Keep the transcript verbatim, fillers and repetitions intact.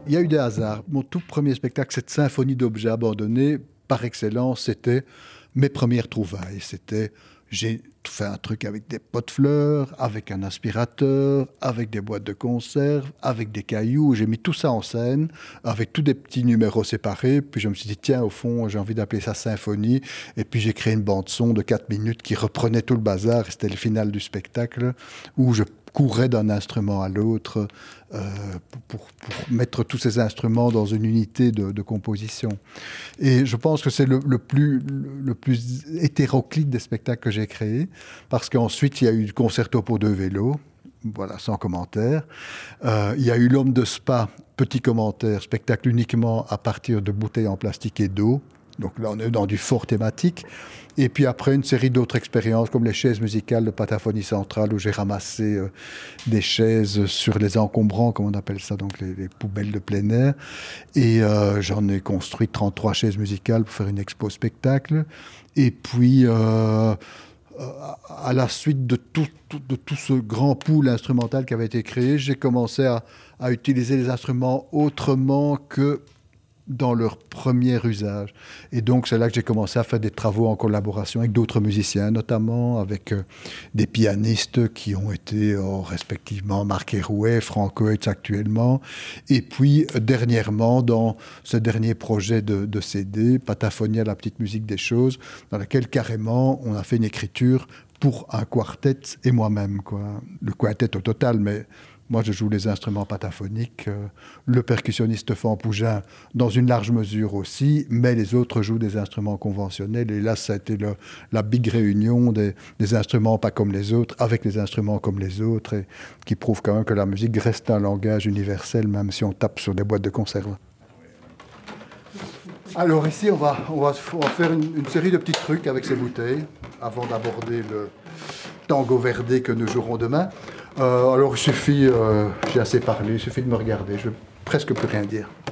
il y a eu des hasards. Mon tout premier spectacle, cette symphonie d'objets abandonnés, par excellence, c'était mes premières trouvailles. C'était, j'ai fait un truc avec des pots de fleurs, avec un aspirateur, avec des boîtes de conserve, avec des cailloux. J'ai mis tout ça en scène, avec tous des petits numéros séparés. Puis je me suis dit, tiens, au fond, j'ai envie d'appeler ça symphonie. Et puis j'ai créé une bande-son de quatre minutes qui reprenait tout le bazar. C'était le final du spectacle, où je courais d'un instrument à l'autre euh, pour, pour, pour mettre tous ces instruments dans une unité de, de composition. Et je pense que c'est le, le, plus, le, le plus hétéroclite des spectacles que j'ai créés, parce qu'ensuite, il y a eu le concerto pour deux vélos, voilà, sans commentaire. Euh, il y a eu l'homme de Spa, petit commentaire, spectacle uniquement à partir de bouteilles en plastique et d'eau. Donc là, on est dans du fort thématique. Et puis après, une série d'autres expériences, comme les chaises musicales de Pataphonie Centrale, où j'ai ramassé euh, des chaises sur les encombrants, comme on appelle ça, donc les, les poubelles de plein air. Et euh, j'en ai construit trente-trois chaises musicales pour faire une expo spectacle. Et puis, euh, à la suite de tout, tout, de tout ce grand pool instrumental qui avait été créé, j'ai commencé à, à utiliser les instruments autrement que dans leur premier usage. Et donc, c'est là que j'ai commencé à faire des travaux en collaboration avec d'autres musiciens, notamment avec euh, des pianistes qui ont été euh, respectivement Marc Hérouet, Franck Oeutz actuellement. Et puis, euh, dernièrement, dans ce dernier projet de, de C D, Pataphonia, la petite musique des choses, dans laquelle carrément, on a fait une écriture pour un quartet et moi-même, quoi. Le quartet au total, mais moi, je joue les instruments pataphoniques, euh, le percussionniste Fampougin dans une large mesure aussi, mais les autres jouent des instruments conventionnels. Et là, ça a été le, la big réunion des, des instruments pas comme les autres, avec les instruments comme les autres, et qui prouve quand même que la musique reste un langage universel, même si on tape sur des boîtes de conserve. Alors ici, on va, on va, on va faire une, une série de petits trucs avec ces bouteilles, avant d'aborder le tango verdé que nous jouerons demain. Euh, alors il suffit, euh, j'ai assez parlé, il suffit de me regarder, je ne vais presque plus rien dire.